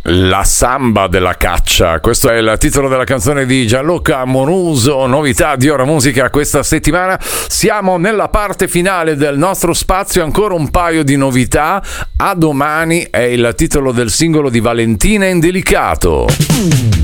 La samba della caccia, questo è il titolo della canzone di Gianluca Amoroso, novità di Ora Musica questa settimana. Siamo nella parte finale del nostro spazio, ancora un paio di novità. A domani è il titolo del singolo di Valentina Indelicato.